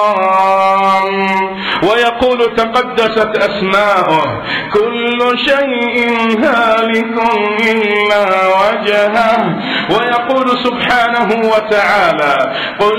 ويقول تقدست أسماؤه كل شيء هالك إلا وجهه. ويقول سبحانه وتعالى قل